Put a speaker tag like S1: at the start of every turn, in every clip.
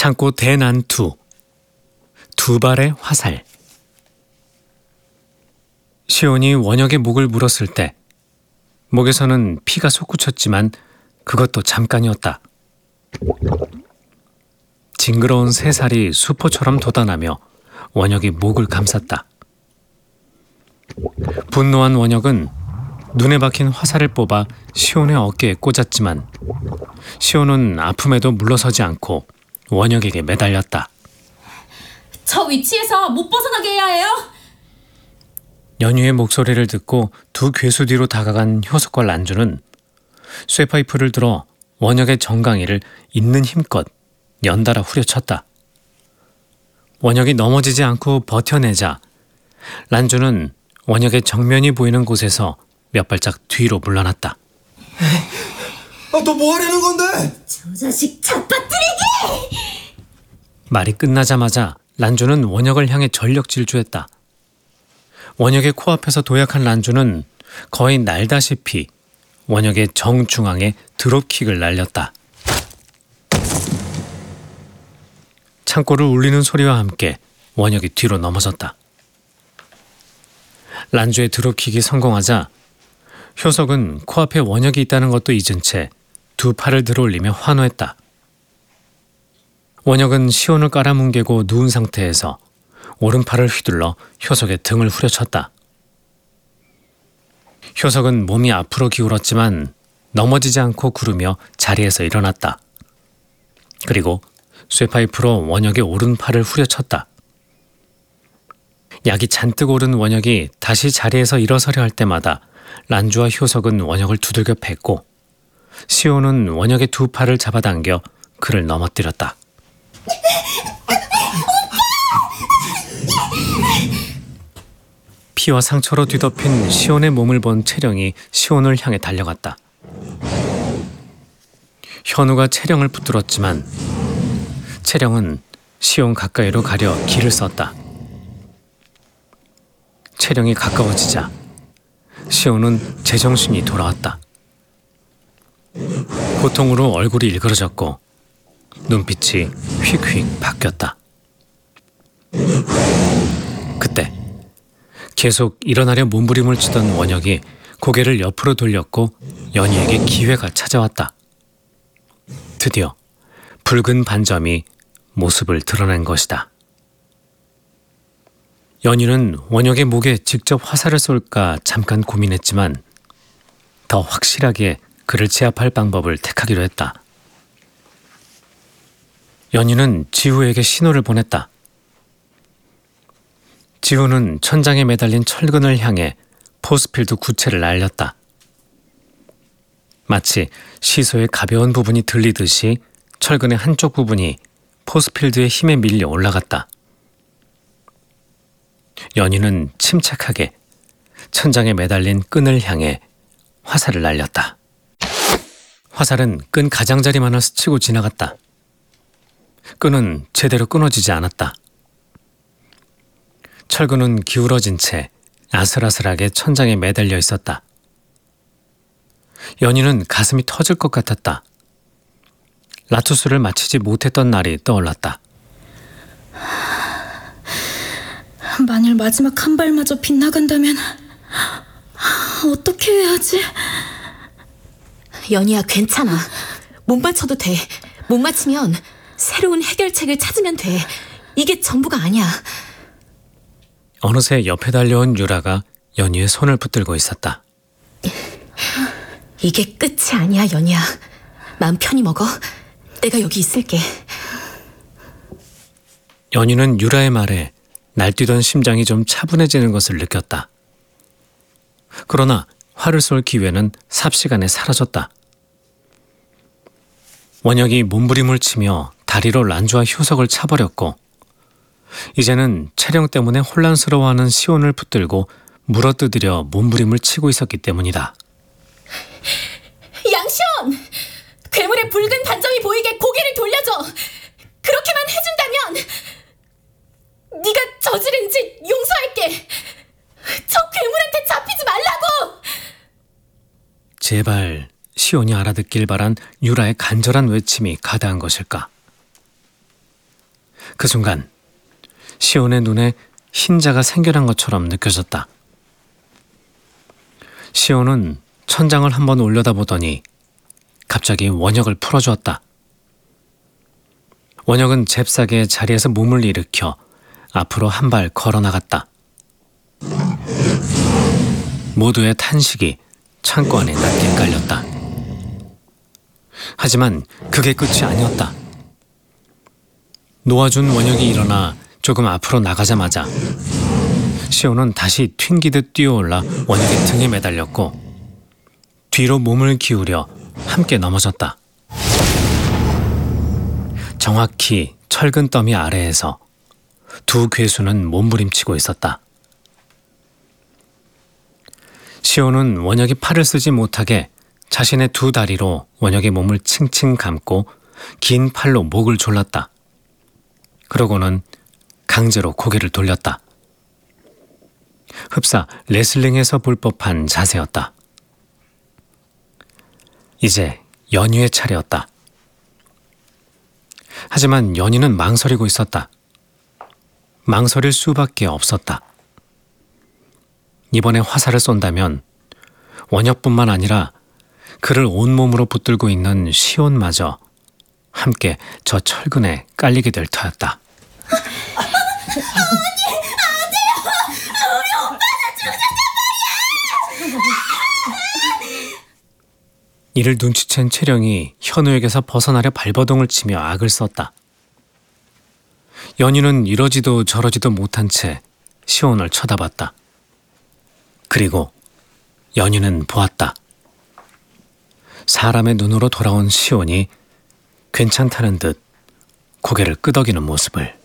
S1: 창고 대난투, 두 발의 화살. 시온이 원혁의 목을 물었을 때 목에서는 피가 솟구쳤지만 그것도 잠깐이었다. 징그러운 새살이 수포처럼 돋아나며 원혁이 목을 감쌌다. 분노한 원혁은 눈에 박힌 화살을 뽑아 시온의 어깨에 꽂았지만 시온은 아픔에도 물러서지 않고 원혁에게 매달렸다.
S2: 저 위치에서 못 벗어나게 해야 해요.
S1: 연희의 목소리를 듣고 두 괴수 뒤로 다가간 효석과 란주는 쇠파이프를 들어 원혁의 정강이를 있는 힘껏 연달아 후려쳤다. 원혁이 넘어지지 않고 버텨내자 란주는 원혁의 정면이 보이는 곳에서 몇 발짝 뒤로 물러났다.
S3: 너 뭐 하려는 건데?
S2: 저 자식 잡아뜨리기!
S1: 말이 끝나자마자 란주는 원혁을 향해 전력 질주했다. 원혁의 코앞에서 도약한 란주는 거의 날다시피 원혁의 정중앙에 드롭킥을 날렸다. 창고를 울리는 소리와 함께 원혁이 뒤로 넘어졌다. 란주의 드롭킥이 성공하자 효석은 코앞에 원혁이 있다는 것도 잊은 채 두 팔을 들어올리며 환호했다. 원혁은 시온을 깔아뭉개고 누운 상태에서 오른팔을 휘둘러 효석의 등을 후려쳤다. 효석은 몸이 앞으로 기울었지만 넘어지지 않고 구르며 자리에서 일어났다. 그리고 쇠파이프로 원혁의 오른팔을 후려쳤다. 약이 잔뜩 오른 원혁이 다시 자리에서 일어서려 할 때마다 란주와 효석은 원혁을 두들겨 팼고 시온은 원혁의 두 팔을 잡아당겨 그를 넘어뜨렸다. 피와 상처로 뒤덮인 시온의 몸을 본 채령이 시온을 향해 달려갔다. 현우가 채령을 붙들었지만 채령은 시온 가까이로 가려 길을 썼다. 채령이 가까워지자 시온은 제정신이 돌아왔다. 고통으로 얼굴이 일그러졌고 눈빛이 휙휙 바뀌었다. 그때 계속 일어나려 몸부림을 치던 원혁이 고개를 옆으로 돌렸고 연희에게 기회가 찾아왔다. 드디어 붉은 반점이 모습을 드러낸 것이다. 연희는 원혁의 목에 직접 화살을 쏠까 잠깐 고민했지만 더 확실하게 그를 제압할 방법을 택하기로 했다. 연희는 지우에게 신호를 보냈다. 지우는 천장에 매달린 철근을 향해 포스필드 구체를 날렸다. 마치 시소의 가벼운 부분이 들리듯이 철근의 한쪽 부분이 포스필드의 힘에 밀려 올라갔다. 연희는 침착하게 천장에 매달린 끈을 향해 화살을 날렸다. 화살은 끈 가장자리만을 스치고 지나갔다. 끈은 제대로 끊어지지 않았다. 철근은 기울어진 채 아슬아슬하게 천장에 매달려 있었다. 연희는 가슴이 터질 것 같았다. 라투스를 마치지 못했던 날이 떠올랐다.
S2: 만일 마지막 한 발마저 빗나간다면 어떻게 해야지?
S4: 연희야, 괜찮아. 못 맞춰도 돼. 못 맞히면 새로운 해결책을 찾으면 돼. 이게 전부가 아니야.
S1: 어느새 옆에 달려온 유라가 연희의 손을 붙들고 있었다.
S4: 이게 끝이 아니야, 연희야. 마음 편히 먹어. 내가 여기 있을게.
S1: 연희는 유라의 말에 날뛰던 심장이 좀 차분해지는 것을 느꼈다. 그러나 활을 쏠 기회는 삽시간에 사라졌다. 원혁이 몸부림을 치며 다리로 란주와 효석을 차버렸고 이제는 채령 때문에 혼란스러워하는 시온을 붙들고 물어뜯으려 몸부림을 치고 있었기 때문이다.
S2: 양시온! 괴물의 붉은 반점이 보이게 고개를 돌려줘! 그렇게만 해준다면 네가 저지른 짓 용서할게! 저 괴물한테 잡히지 말라고!
S1: 제발 시온이 알아듣길 바란 유라의 간절한 외침이 가다한 것일까? 그 순간 시온의 눈에 흰자가 생겨난 것처럼 느껴졌다. 시온은 천장을 한번 올려다보더니 갑자기 원혁을 풀어주었다. 원혁은 잽싸게 자리에서 몸을 일으켜 앞으로 한 발 걸어나갔다. 모두의 탄식이 창고 안에 낮게 깔렸다. 하지만 그게 끝이 아니었다. 놓아준 원혁이 일어나 조금 앞으로 나가자마자 시온은 다시 튕기듯 뛰어올라 원혁의 등에 매달렸고 뒤로 몸을 기울여 함께 넘어졌다. 정확히 철근 더미 아래에서 두 괴수는 몸부림치고 있었다. 시온은 원혁이 팔을 쓰지 못하게 자신의 두 다리로 원혁의 몸을 칭칭 감고 긴 팔로 목을 졸랐다. 그러고는 강제로 고개를 돌렸다. 흡사 레슬링에서 볼 법한 자세였다. 이제 연희의 차례였다. 하지만 연희는 망설이고 있었다. 망설일 수밖에 없었다. 이번에 화살을 쏜다면 원혁뿐만 아니라 그를 온몸으로 붙들고 있는 시온마저 함께 저 철근에 깔리게 될 터였다. 이를 눈치챈 채령이 현우에게서 벗어나려 발버둥을 치며 악을 썼다. 연희는 이러지도 저러지도 못한 채 시온을 쳐다봤다. 그리고 연희는 보았다. 사람의 눈으로 돌아온 시온이 괜찮다는 듯 고개를 끄덕이는 모습을.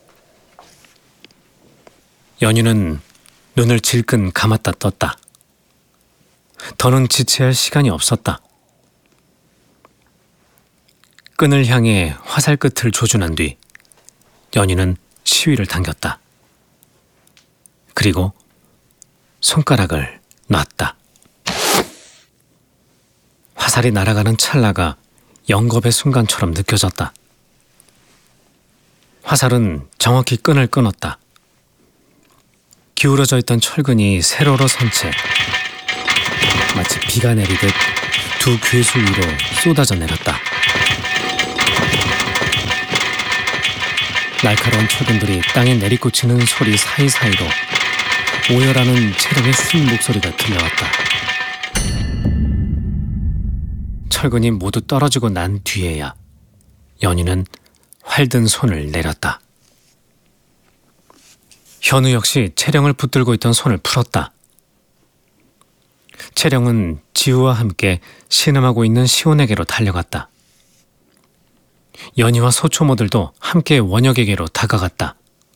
S1: 연희는 눈을 질끈 감았다 떴다. 더는 지체할 시간이 없었다. 끈을 향해 화살 끝을 조준한 뒤 연희는 시위를 당겼다. 그리고 손가락을 놨다. 화살이 날아가는 찰나가 영겁의 순간처럼 느껴졌다. 화살은 정확히 끈을 끊었다. 기울어져 있던 철근이 세로로 선 채 마치 비가 내리듯 두 괴수 위로 쏟아져 내렸다. 날카로운 철근들이 땅에 내리꽂히는 소리 사이사이로 오열하는 채령의 숨 목소리가 들려왔다. 철근이 모두 떨어지고 난 뒤에야 연희는 활든 손을 내렸다. 현우 역시 채령을 붙들고 있던 손을 풀었다. 채령은 지우와 함께 신음하고 있는 시온에게로 달려갔다. 연희와 소초모들도 함께 원혁에게로 다가갔다.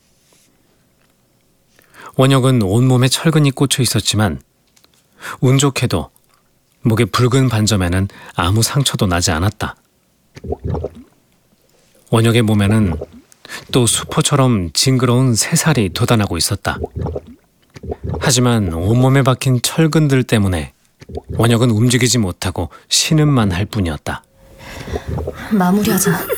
S1: 원혁은 온몸에 철근이 꽂혀 있었지만 운 좋게도 목의 붉은 반점에는 아무 상처도 나지 않았다. 원혁의 몸에는 또 수포처럼 징그러운 새살이 돋아나고 있었다. 하지만 온몸에 박힌 철근들 때문에 원혁은 움직이지 못하고 신음만 할 뿐이었다.
S2: 마무리하자.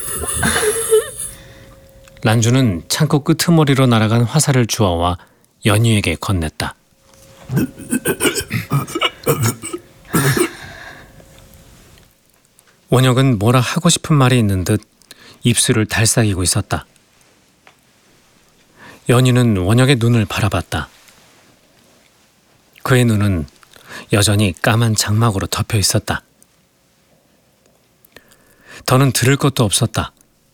S1: 란주는 창고 끄트머리로 날아간 화살을 주워와 연희에게 건넸다. 원혁은 뭐라 하고 싶은 말이 있는 듯 입술을 달싹이고 있었다. 연희는 원혁의 눈을 바라봤다. 그의 눈은 여전히 까만 장막으로 덮여 있었다. 더는 들을 것도 없었다.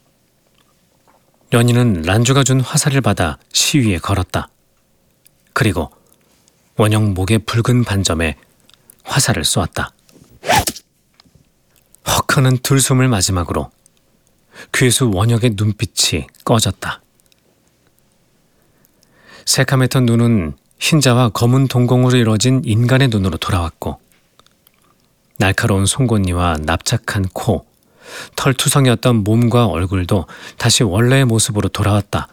S1: 연희는 란주가 준 화살을 받아 시위에 걸었다. 그리고 원혁 목의 붉은 반점에 화살을 쏘았다. 헉하는 들숨을 마지막으로 괴수 원혁의 눈빛이 꺼졌다. 새카맸던 눈은 흰자와 검은 동공으로 이루어진 인간의 눈으로 돌아왔고 날카로운 송곳니와 납작한 코, 털투성이었던 몸과 얼굴도 다시 원래의 모습으로 돌아왔다.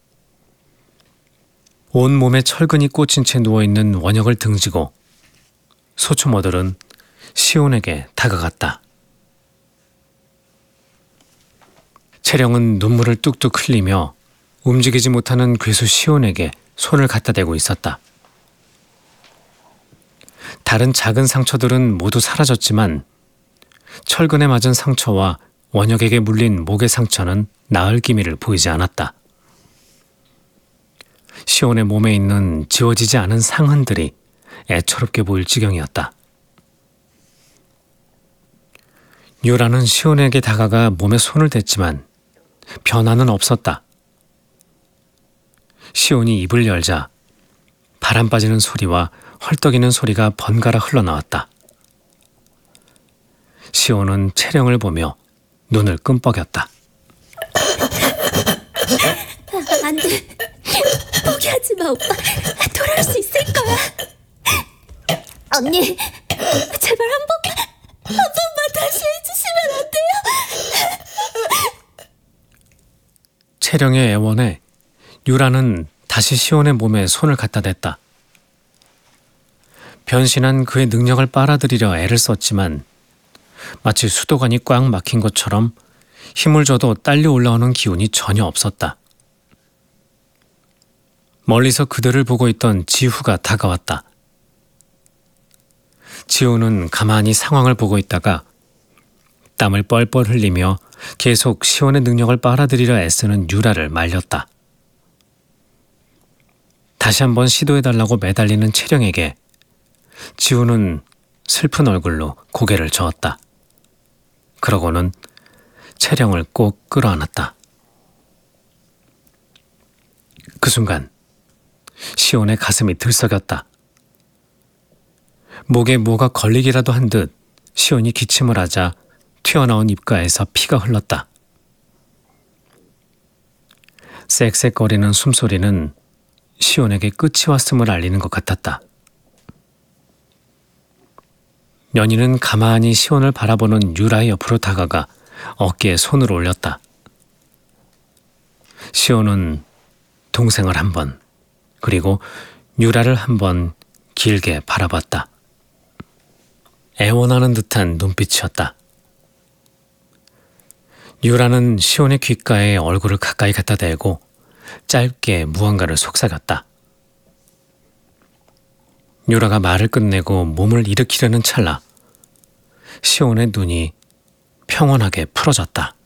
S1: 온몸에 철근이 꽂힌 채 누워있는 원혁을 등지고 소초모들은 시온에게 다가갔다. 채령은 눈물을 뚝뚝 흘리며 움직이지 못하는 괴수 시온에게 손을 갖다 대고 있었다. 다른 작은 상처들은 모두 사라졌지만 철근에 맞은 상처와 원혁에게 물린 목의 상처는 나을 기미를 보이지 않았다. 시온의 몸에 있는 지워지지 않은 상흔들이 애처롭게 보일 지경이었다. 유라는 시온에게 다가가 몸에 손을 댔지만 변화는 없었다. 시온이 입을 열자 바람 빠지는 소리와 헐떡이는 소리가 번갈아 흘러나왔다. 시온은 채령을 보며 눈을 끔뻑였다.
S4: 안 돼. 포기하지 마, 오빠. 돌아올 수 있을 거야. 언니, 제발 한 번만 다시 해주시면 안 돼요?
S1: 채령의 애원에 유라는 다시 시온의 몸에 손을 갖다 댔다. 변신한 그의 능력을 빨아들이려 애를 썼지만 마치 수도관이 꽉 막힌 것처럼 힘을 줘도 딸려 올라오는 기운이 전혀 없었다. 멀리서 그들을 보고 있던 지후가 다가왔다. 지후는 가만히 상황을 보고 있다가 땀을 뻘뻘 흘리며 계속 시온의 능력을 빨아들이려 애쓰는 유라를 말렸다. 다시 한번 시도해달라고 매달리는 채령에게 지우는 슬픈 얼굴로 고개를 저었다. 그러고는 채령을 꼭 끌어안았다. 그 순간 시온의 가슴이 들썩였다. 목에 뭐가 걸리기라도 한 듯 시온이 기침을 하자 튀어나온 입가에서 피가 흘렀다. 쌕쌕거리는 숨소리는 시온에게 끝이 왔음을 알리는 것 같았다. 연희는 가만히 시온을 바라보는 유라의 옆으로 다가가 어깨에 손을 올렸다. 시온은 동생을 한 번, 그리고 유라를 한 번 길게 바라봤다. 애원하는 듯한 눈빛이었다. 유라는 시온의 귓가에 얼굴을 가까이 갖다 대고 짧게 무언가를 속삭였다. 유라가 말을 끝내고 몸을 일으키려는 찰나 시온의 눈이 평온하게 풀어졌다.